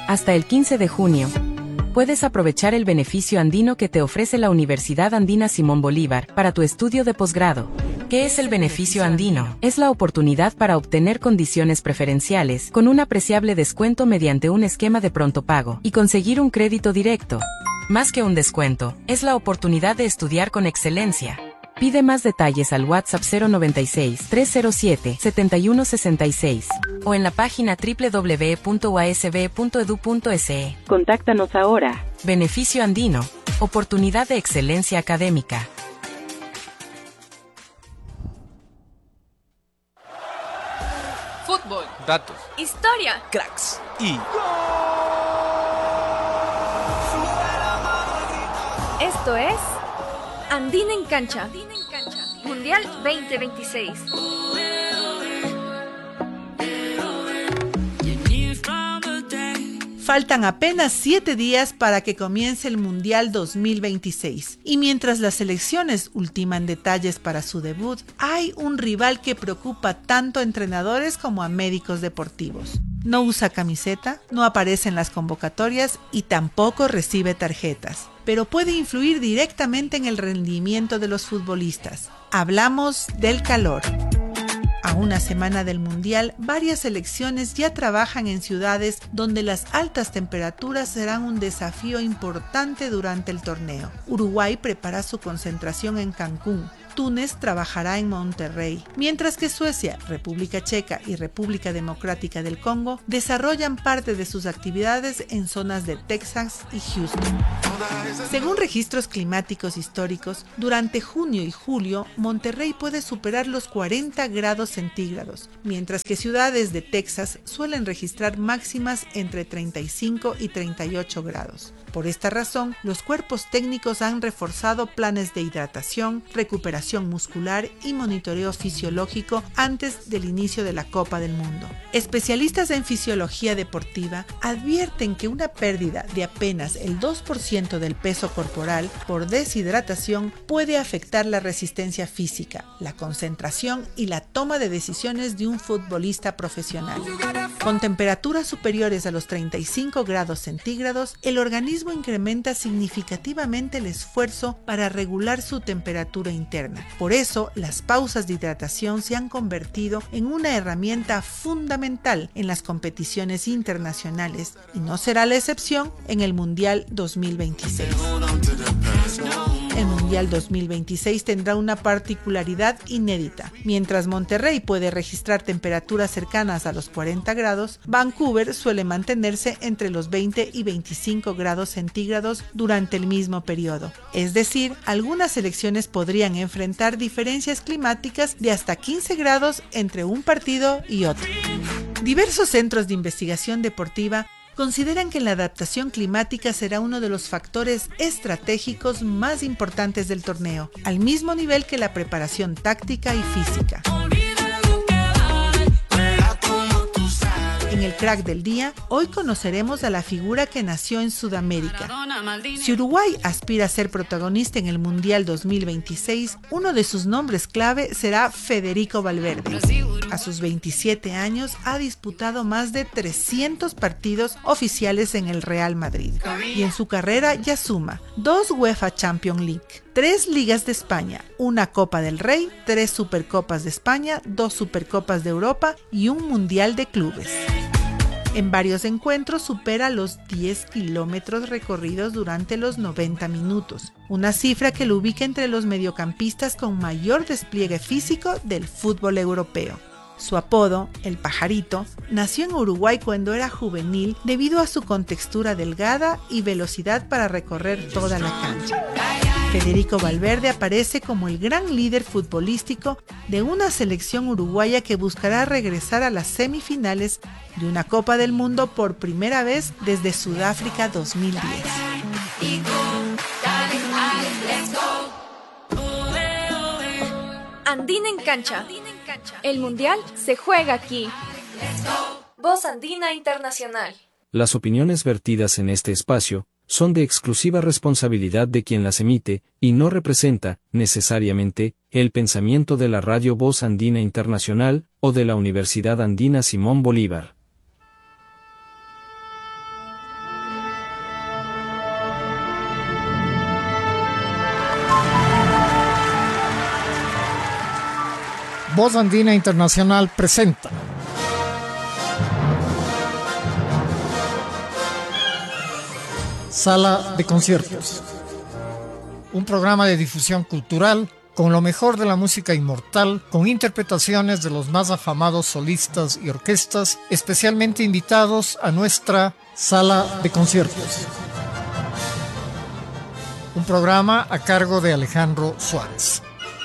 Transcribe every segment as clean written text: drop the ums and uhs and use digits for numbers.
Hasta el 15 de junio. Puedes aprovechar el beneficio andino que te ofrece la Universidad Andina Simón Bolívar para tu estudio de posgrado. ¿Qué es el beneficio andino? Es la oportunidad para obtener condiciones preferenciales, con un apreciable descuento mediante un esquema de pronto pago, y conseguir un crédito directo. Más que un descuento, es la oportunidad de estudiar con excelencia. Pide más detalles al WhatsApp 096-307-7166 o en la página www.uasb.edu.es. Contáctanos ahora. Beneficio andino. Oportunidad de excelencia académica. Fútbol. Datos. Historia. Cracks. Y... Esto es Andina en Cancha. Mundial 2026. Faltan apenas 7 días para que comience el Mundial 2026. Y mientras las selecciones ultiman detalles para su debut, hay un rival que preocupa tanto a entrenadores como a médicos deportivos. No usa camiseta, no aparece en las convocatorias y tampoco recibe tarjetas, pero puede influir directamente en el rendimiento de los futbolistas. Hablamos del calor. A una semana del Mundial, varias selecciones ya trabajan en ciudades donde las altas temperaturas serán un desafío importante durante el torneo. Uruguay prepara su concentración en Cancún. Túnez trabajará en Monterrey, mientras que Suecia, República Checa y República Democrática del Congo desarrollan parte de sus actividades en zonas de Texas y Houston. Según registros climáticos históricos, durante junio y julio, Monterrey puede superar los 40 grados centígrados, mientras que ciudades de Texas suelen registrar máximas entre 35 y 38 grados. Por esta razón, los cuerpos técnicos han reforzado planes de hidratación, recuperación muscular y monitoreo fisiológico antes del inicio de la Copa del Mundo. Especialistas en fisiología deportiva advierten que una pérdida de apenas el 2% del peso corporal por deshidratación puede afectar la resistencia física, la concentración y la toma de decisiones de un futbolista profesional. Con temperaturas superiores a los 35 grados centígrados, el organismo incrementa significativamente el esfuerzo para regular su temperatura interna. Por eso, las pausas de hidratación se han convertido en una herramienta fundamental en las competiciones internacionales y no será la excepción en el Mundial 2026. El Mundial 2026 tendrá una particularidad inédita. Mientras Monterrey puede registrar temperaturas cercanas a los 40 grados, Vancouver suele mantenerse entre los 20 y 25 grados centígrados durante el mismo periodo. Es decir, algunas selecciones podrían enfrentar diferencias climáticas de hasta 15 grados entre un partido y otro. Diversos centros de investigación deportiva consideran que la adaptación climática será uno de los factores estratégicos más importantes del torneo, al mismo nivel que la preparación táctica y física. En el crack del día, hoy conoceremos a la figura que nació en Sudamérica. Si Uruguay aspira a ser protagonista en el Mundial 2026, uno de sus nombres clave será Federico Valverde. A sus 27 años ha disputado más de 300 partidos oficiales en el Real Madrid y en su carrera ya suma 2 UEFA Champions League, 3 Ligas de España, una Copa del Rey, 3 Supercopas de España, 2 Supercopas de Europa y un Mundial de Clubes. En varios encuentros supera los 10 kilómetros recorridos durante los 90 minutos, una cifra que lo ubica entre los mediocampistas con mayor despliegue físico del fútbol europeo. Su apodo, el Pajarito, nació en Uruguay cuando era juvenil debido a su contextura delgada y velocidad para recorrer toda la cancha. Federico Valverde aparece como el gran líder futbolístico de una selección uruguaya que buscará regresar a las semifinales de una Copa del Mundo por primera vez desde Sudáfrica 2010. Andina en Cancha. El Mundial se juega aquí. Voz Andina Internacional. Las opiniones vertidas en este espacio son de exclusiva responsabilidad de quien las emite, y no representa, necesariamente, el pensamiento de la Radio Voz Andina Internacional, o de la Universidad Andina Simón Bolívar. Voz Andina Internacional presenta Sala de Conciertos, un programa de difusión cultural con lo mejor de la música inmortal, con interpretaciones de los más afamados solistas y orquestas, especialmente invitados a nuestra Sala de Conciertos. Un programa a cargo de Alejandro Suárez.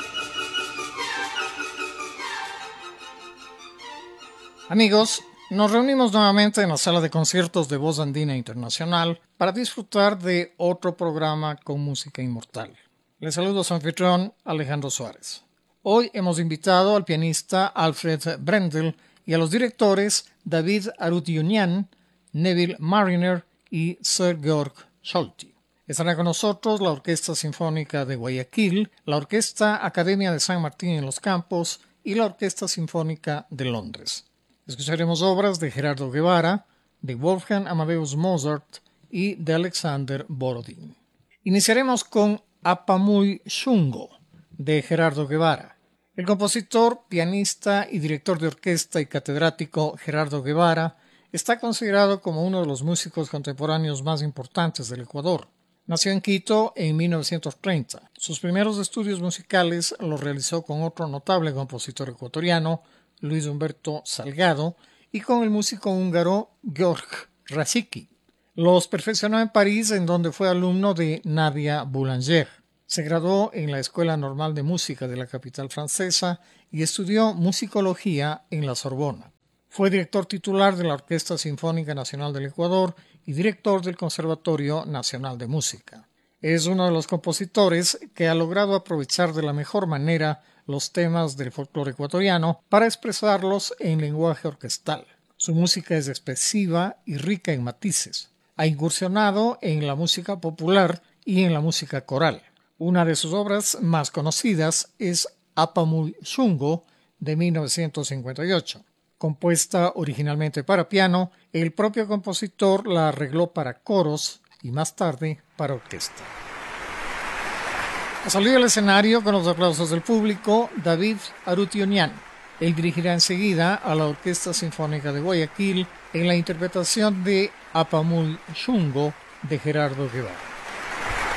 Amigos, nos reunimos nuevamente en la Sala de Conciertos de Voz Andina Internacional para disfrutar de otro programa con música inmortal. Les saludo a su anfitrión, Alejandro Suárez. Hoy hemos invitado al pianista Alfred Brendel y a los directores David Arutiunian, Neville Mariner y Sir Georg Scholti. Estará con nosotros la Orquesta Sinfónica de Guayaquil, la Orquesta Academia de San Martín en los Campos y la Orquesta Sinfónica de Londres. Escucharemos obras de Gerardo Guevara, de Wolfgang Amadeus Mozart y de Alexander Borodin. Iniciaremos con Apamuy Shungo, de Gerardo Guevara. El compositor, pianista y director de orquesta y catedrático Gerardo Guevara está considerado como uno de los músicos contemporáneos más importantes del Ecuador. Nació en Quito en 1930. Sus primeros estudios musicales los realizó con otro notable compositor ecuatoriano, Luis Humberto Salgado, y con el músico húngaro Georg Rasicky. Los perfeccionó en París, en donde fue alumno de Nadia Boulanger. Se graduó en la Escuela Normal de Música de la capital francesa y estudió musicología en la Sorbona. Fue director titular de la Orquesta Sinfónica Nacional del Ecuador y director del Conservatorio Nacional de Música. Es uno de los compositores que ha logrado aprovechar de la mejor manera los temas del folclore ecuatoriano para expresarlos en lenguaje orquestal. Su música es expresiva y rica en matices. Ha incursionado en la música popular y en la música coral. Una de sus obras más conocidas es Apamuy Shungo, de 1958. Compuesta originalmente para piano, el propio compositor la arregló para coros y más tarde para orquesta. Ha salido al escenario con los aplausos del público David Arutiunian. Él dirigirá enseguida a la Orquesta Sinfónica de Guayaquil en la interpretación de Apamuy Shungo de Gerardo Guevara.